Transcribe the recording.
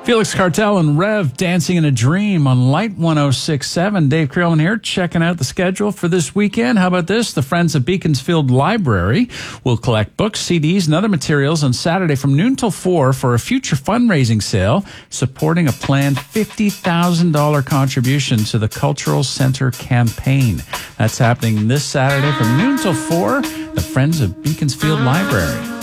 Felix Cartel and Rev dancing in a dream on Light 106.7. Dave Creelman here, checking out the schedule for this weekend. How about this? The Friends of Beaconsfield Library will collect books, CDs, and other materials on Saturday from noon till 4 for a future fundraising sale, supporting a planned $50,000 contribution to the Cultural Center campaign. That's happening this Saturday from noon till 4, the Friends of Beaconsfield Library.